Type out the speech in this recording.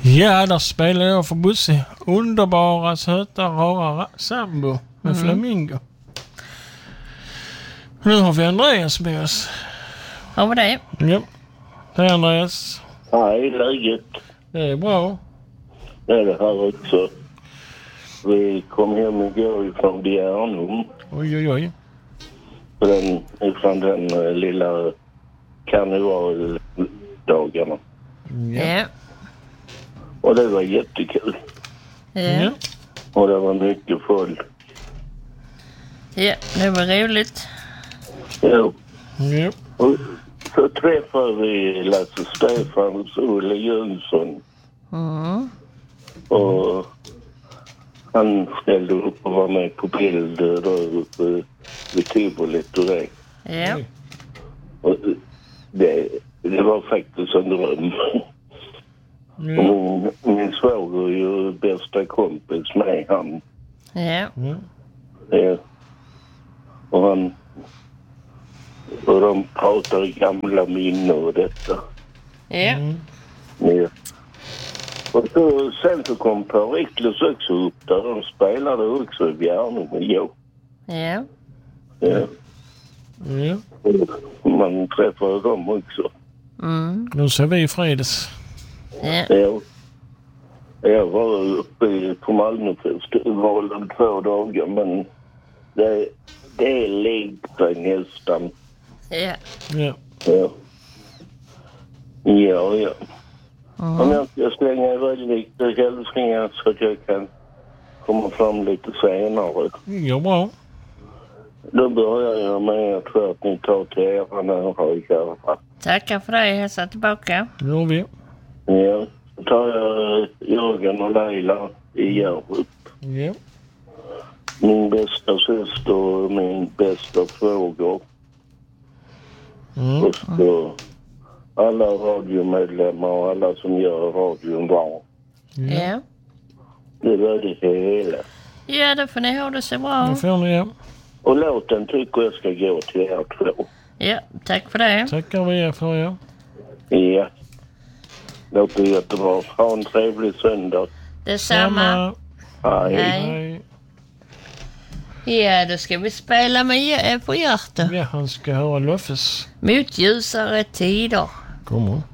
Ja, där spelar jag för Bosse. Underbara, söta, rara sambo med Flamingo. Nu har vi Andreas med oss. Har vi det? Ja. Hej Andreas. Hej, läget? Det är bra. Det är det här också. Vi kom hem igår från Bjärnum. Oj. Från den lilla karnevaldagarna. Ja. Och det var jättekul. Ja. Och det var mycket folk. Ja, det var roligt. Ja. Ja. Och så träffade vi Lasse Stefans och Olle Jönsson. Mm. Och han ställde upp och var med på bild där uppe vid Tivolit och det. Ja. Och det var faktiskt en dröm. Ja. Min svåger är ju bästa kompis med han. Ja. Ja. Och de pratar gamla minnen och detta. Ja. Ja. Och sen så kom Per Riklus också upp där. De spelade också i Bjärnum och Ja. Ja. Ja. Man träffade dem också. Mm. Nu ser vi i fredags. Ja. Ja. Jag var uppe på Malmöfestivalen 2 dagar, men det är likt sig nästan. Ja. Ja. Ja. Om jag ska slänga iväg lite hälsningar så att jag kan komma fram lite senare. Ja, bra. Då börjar jag med att ni tar till era nära i Kärra. Tackar för det. Hälsa tillbaka. Det gör vi. Ja. Så tar jag Jörgen och Leila i Hjärup. Ja. Min bästa syster och min bästa svåger. Och så alla radiomedlemmar och alla som gör radion bra. Ja. Det var det hela. Ja, då får ni ha det så bra. Det får ni, ja. Och låten tycker jag ska gå till er 2. Ja, tack för det. Tackar vi er för, ja. Ja. Låter jättebra. Ha en trevlig söndag. Detsamma. Hej. Hej. Ja, då ska vi spela med på hjärtat. Ja, han ska höra Loffes. Mot ljusare tider. Kommer.